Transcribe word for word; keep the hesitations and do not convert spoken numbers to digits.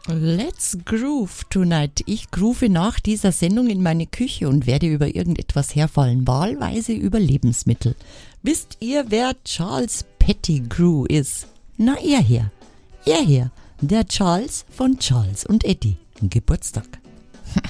Let's groove tonight. Ich groove nach dieser Sendung in meine Küche und werde über irgendetwas herfallen, wahlweise über Lebensmittel. Wisst ihr, wer Charles Pettigrew ist? Na, er her. Er her. Der Charles von Charles und Eddie. Geburtstag.